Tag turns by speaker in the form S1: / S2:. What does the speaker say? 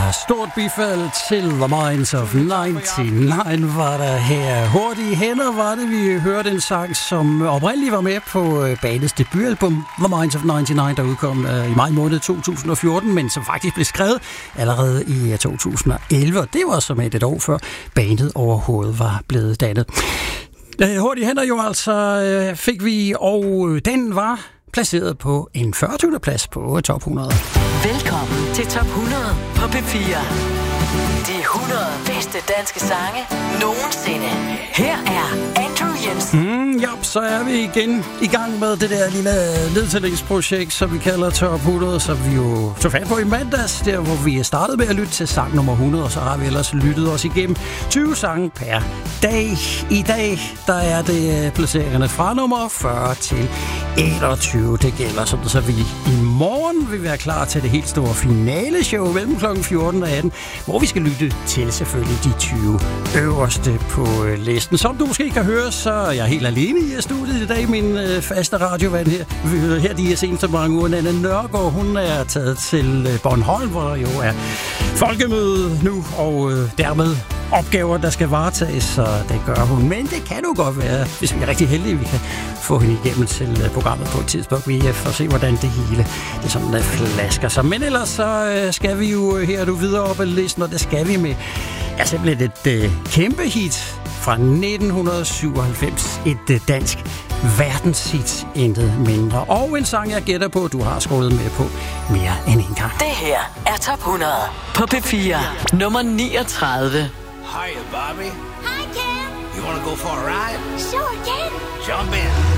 S1: Stort bifald til The Minds of 99 var der her. Hurtige hænder var det, vi hørte en sang, som oprindeligt var med på bandets debutalbum The Minds of 99, der udkom i maj måned 2014, men som faktisk blev skrevet allerede i 2011, og det var som et år før bandet overhovedet var blevet dannet. Hurtige hænder jo altså fik vi, og den var placeret på en 40. plads på Top 100.
S2: Velkommen til Top 100 på P4. De 100 bedste danske sange nogensinde. Her er Andrew Jensen.
S1: Ja, så er vi igen i gang med det der lille nedtællingsprojekt, som vi kalder Top 100, som vi jo tog fat på i mandags, der hvor vi startede med at lytte til sang nummer 100, og så har vi ellers lyttet os igennem 20 sange per dag. I dag, der er det placeringerne fra nummer 40 til 21. Det gælder sådan, så vi i morgen vil være klar til det helt store finaleshow mellem kl. 14 og 18, hvor vi skal lytte til selvfølgelig de 20 øverste på listen. Som du måske kan høre, så er jeg helt alene i studiet i dag. Min faste radiovand her de seneste mange uger, Nanna Nørgaard, hun er taget til Bornholm, hvor der jo er folkemøde nu, og dermed opgaver, der skal varetages, så det gør hun. Men det kan jo godt være, hvis vi er rigtig heldige, vi kan få hende igennem til programmet på et tidspunkt. Vi får se, hvordan det hele det sådan flasker sig. Men ellers så skal vi jo her videre op ad listen, og det skal vi med simpelthen et kæmpe hit fra 1997. Et dansk verdenshit, intet mindre. Og en sang, jeg gætter på, du har skålet med på mere end en gang.
S2: Det her er Top 100 på P4, nummer 39.
S3: Hiya, Bobby.
S4: Hi, Ken.
S3: You want to go for a ride?
S4: Sure, Ken.
S3: Jump in.